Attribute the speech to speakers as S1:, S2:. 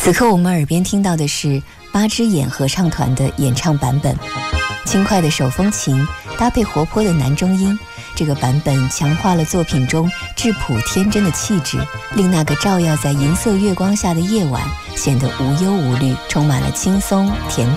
S1: 此刻我们耳边听到的是八只眼合唱团的演唱版本，轻快的手风琴搭配活泼的男中音，这个版本强化了作品中质朴天真的气质，令那个照耀在银色月光下的夜晚显得无忧无虑，充满了轻松甜